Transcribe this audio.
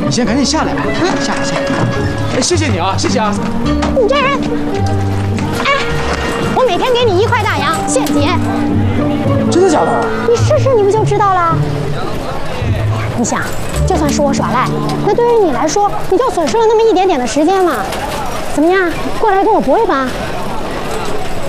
你先赶紧下来吧，下来。哎，谢谢你啊，谢谢啊。 你这人，哎，我每天给你1块大洋现结。 真的假的？ 你试试，你不就知道了？你想，就算是我耍赖，那对于你来说，你就损失了那么一点点的时间嘛。怎么样，过来跟我搏一把？